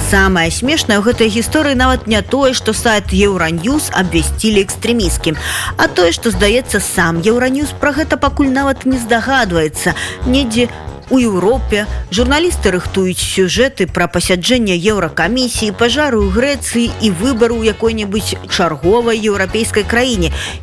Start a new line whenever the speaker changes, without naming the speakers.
Самае смешнае ў гэтай гісторыі нават не тое, што сайт Еўраньюз абвясцілі экстрэміскім, а тое, што, здаецца, сам Еўраньюз пра гэта пакуль нават не здагадваецца. Недзе у Еўропе журналісты рыхтуюць сюжэты пра пасяджэнне Еўракамісіі, пажары ў Грэцыі і выбары ў якой-небудзь чарговай еўрапейскай краіне.